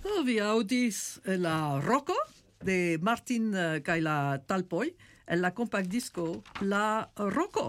Vi audis la roko de Martin kaj la Talpoj el la compact disco La Roko.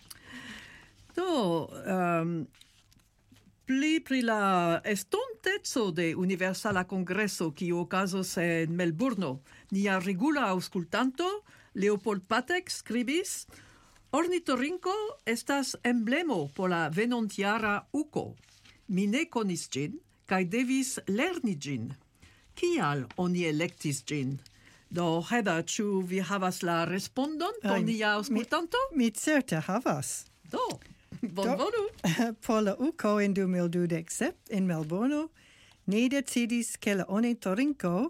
Pli pri la estonteco de Universala Kongreso kiu okazos en Melburno. Nia regula aŭskultanto Leopold Patek skribis: Ornitorinko estas emblemo por la venontjara uko. Mi ne konis ĝin kaj devis lerni ĝin. Kial oni elektis ĝin? Do, Hedda, ĉu vi havas la respondon por nia aŭskultanto? Mi certe havas. Do, bonvolu. Por la uko en 2027 en Melbourne, ni decidis ke la ornitorinko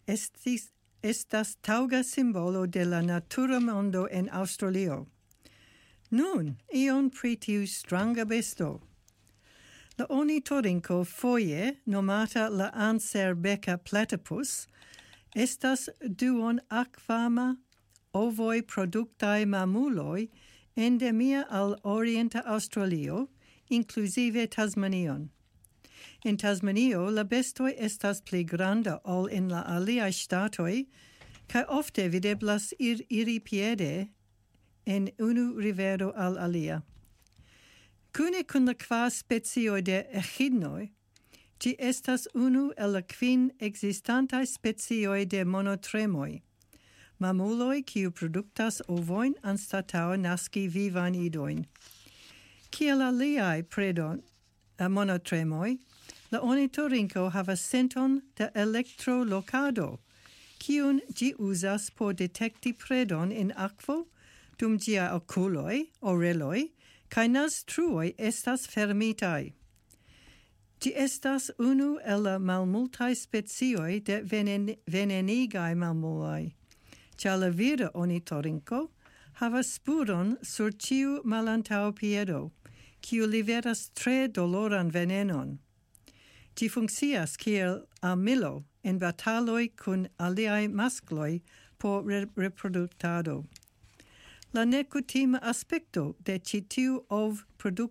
estas taŭga simbolo de la natura mondo en Aŭstralio. Nun, ion pri tiu stranga besto. La ornitorinko foje, nomata la anserbeka platypus, estas duon akvama ovoj produktaj mamuloj endemia al orienta Aŭstralio, inkluzive Tasmanion. En Tasmanio la bestoj estas pli granda ol en la aliaj ŝtatoj, kaj ofte videblas iri piede en unu rivero al alia. Kune kun la kvar specioj de echidnoj, ĝi estas unu el la 5 ekzistantaj specioj de monotremoj, mamuloj kiu produktas ovojn anstataŭ naski vivan idojn. Kiel aliaj monotremoj, la ornitorinko havas senton de elektrolokado, kiun ĝi uzas por detekti predon en akvo dum ĝiaj okuloj, oreloj, kaj naztruoj estas fermitaj. Ĝi estas unu el la malmultaj specioj de venenigaj mamuloj, ĉar la vira ornitorinko havas spuron sur ĉiu malantaŭpiedo, kiu liveras tre doloran venenon. Ĝi funkcias kiel armilo en bataloj kun aliaj maskloj por reproduktado. La nekutima aspekto de ĉi tiu